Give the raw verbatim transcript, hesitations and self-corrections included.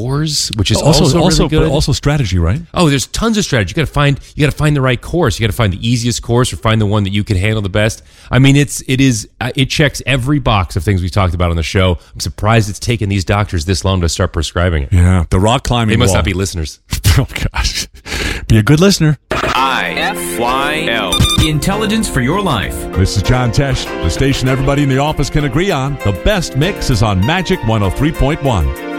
outdoors, which is also also, also, really good. but also strategy, right? Oh, there's tons of strategy. You got to find you got to find the right course. You got to find the easiest course or find the one that you can handle the best. I mean, it's it is uh, it checks every box of things we talked about on the show. I'm surprised it's taken these doctors this long to start prescribing it. Yeah, the rock climbing. They must wall. not be listeners. Oh gosh, be a good listener. I F Y L. Intelligence for your life. This is John Tesh, the station everybody in the office can agree on. The best mix is on Magic one oh three point one.